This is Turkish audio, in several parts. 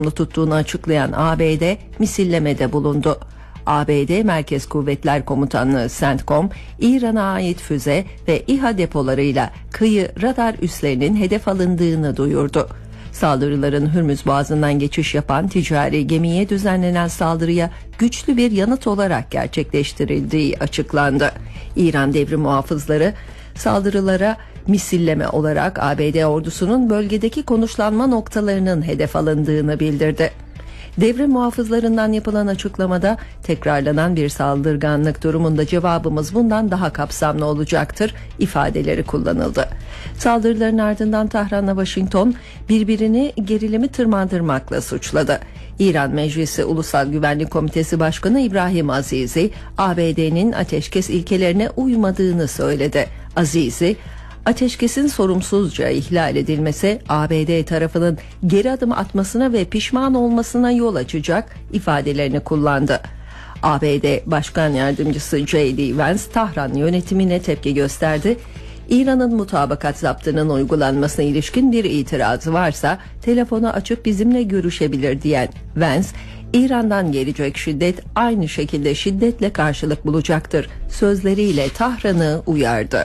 tuttuğunu açıklayan ABD misillemede bulundu. ABD Merkez Kuvvetler Komutanlığı CENTCOM, İran'a ait füze ve İHA depolarıyla kıyı radar üslerinin hedef alındığını duyurdu. Saldırıların Hürmüz Boğazı'ndan geçiş yapan ticari gemiye düzenlenen saldırıya güçlü bir yanıt olarak gerçekleştirildiği açıklandı. İran devrim muhafızları saldırılara misilleme olarak ABD ordusunun bölgedeki konuşlanma noktalarının hedef alındığını bildirdi. Devrim muhafızlarından yapılan açıklamada tekrarlanan bir saldırganlık durumunda cevabımız bundan daha kapsamlı olacaktır ifadeleri kullanıldı. Saldırıların ardından Tahran'la Washington birbirini gerilimi tırmandırmakla suçladı. İran Meclisi Ulusal Güvenlik Komitesi Başkanı İbrahim Azizi, ABD'nin ateşkes ilkelerine uymadığını söyledi. Azizi, ateşkesin sorumsuzca ihlal edilmesi ABD tarafının geri adım atmasına ve pişman olmasına yol açacak ifadelerini kullandı. ABD Başkan Yardımcısı J.D. Vance Tahran yönetimine tepki gösterdi. İran'ın mutabakat zaptının uygulanmasına ilişkin bir itirazı varsa telefonu açıp bizimle görüşebilir diyen Vance, İran'dan gelecek şiddet aynı şekilde şiddetle karşılık bulacaktır sözleriyle Tahran'ı uyardı.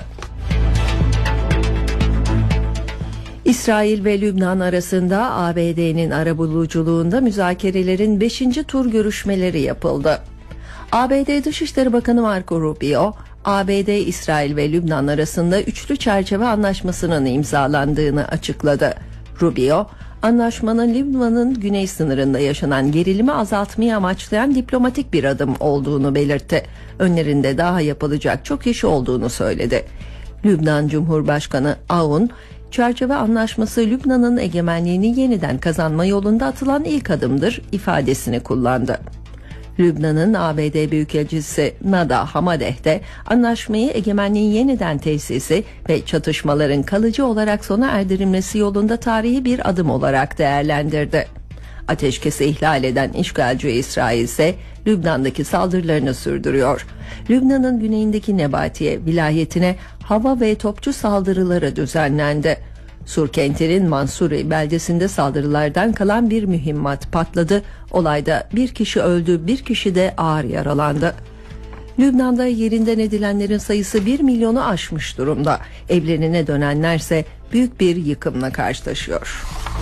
İsrail ve Lübnan arasında ABD'nin arabuluculuğunda müzakerelerin 5. tur görüşmeleri yapıldı. ABD Dışişleri Bakanı Marco Rubio, ABD, İsrail ve Lübnan arasında üçlü çerçeve anlaşmasının imzalandığını açıkladı. Rubio, anlaşmanın Lübnan'ın güney sınırında yaşanan gerilimi azaltmayı amaçlayan diplomatik bir adım olduğunu belirtti. Önlerinde daha yapılacak çok iş olduğunu söyledi. Lübnan Cumhurbaşkanı Aoun, çerçeve anlaşması Lübnan'ın egemenliğini yeniden kazanma yolunda atılan ilk adımdır ifadesini kullandı. Lübnan'ın ABD Büyükelçisi Nada Hamadeh de anlaşmayı egemenliğin yeniden tesisi ve çatışmaların kalıcı olarak sona erdirilmesi yolunda tarihi bir adım olarak değerlendirdi. Ateşkesi ihlal eden işgalci İsrail ise Lübnan'daki saldırılarını sürdürüyor. Lübnan'ın güneyindeki Nebatiye vilayetine hava ve topçu saldırıları düzenlendi. Sur kentinin Mansuri beldesinde saldırılardan kalan bir mühimmat patladı. Olayda bir kişi öldü, bir kişi de ağır yaralandı. Lübnan'da yerinden edilenlerin sayısı 1 milyonu aşmış durumda. Evlerine dönenlerse büyük bir yıkımla karşılaşıyor.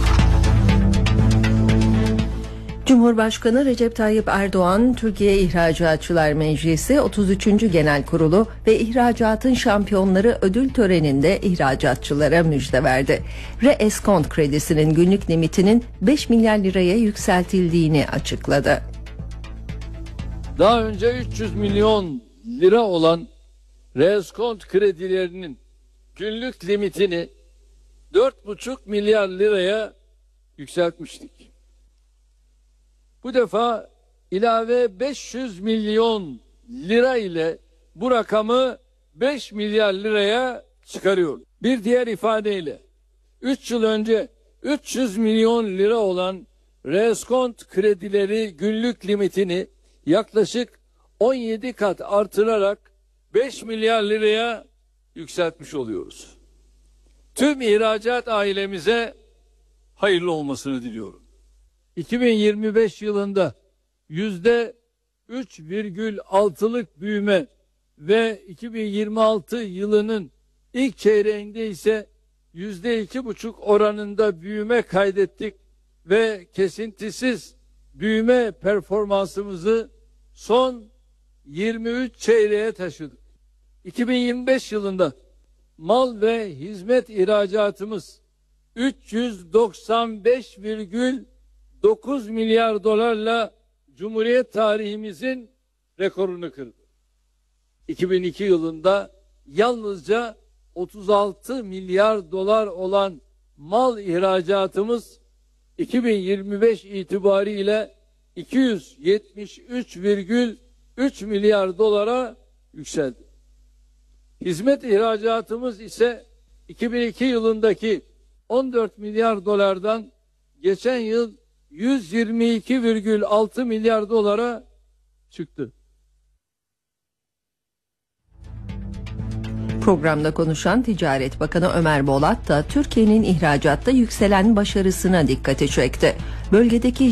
Cumhurbaşkanı Recep Tayyip Erdoğan, Türkiye İhracatçılar Meclisi 33. Genel Kurulu ve İhracatın Şampiyonları ödül töreninde ihracatçılara müjde verdi. Re-eskont kredisinin günlük limitinin 5 milyar liraya yükseltildiğini açıkladı. Daha önce 300 milyon lira olan re-eskont kredilerinin günlük limitini 4,5 milyar liraya yükseltmiştik. Bu defa ilave 500 milyon lira ile bu rakamı 5 milyar liraya çıkarıyor. Bir diğer ifadeyle 3 yıl önce 300 milyon lira olan re-eskont kredileri günlük limitini yaklaşık 17 kat artırarak 5 milyar liraya yükseltmiş oluyoruz. Tüm ihracat ailemize hayırlı olmasını diliyorum. 2025 yılında %3,6'lık büyüme ve 2026 yılının ilk çeyreğinde ise %2,5 oranında büyüme kaydettik ve kesintisiz büyüme performansımızı son 23 çeyreğe taşıdık. 2025 yılında mal ve hizmet ihracatımız 395,9 milyar dolarla Cumhuriyet tarihimizin rekorunu kırdı. 2002 yılında yalnızca 36 milyar dolar olan mal ihracatımız 2025 itibariyle 273,3 milyar dolara yükseldi. Hizmet ihracatımız ise 2002 yılındaki 14 milyar dolardan geçen yıl 122,6 milyar dolara çıktı. Programda konuşan Ticaret Bakanı Ömer Bolat da Türkiye'nin ihracatta yükselen başarısına dikkati çekti. bölgedeki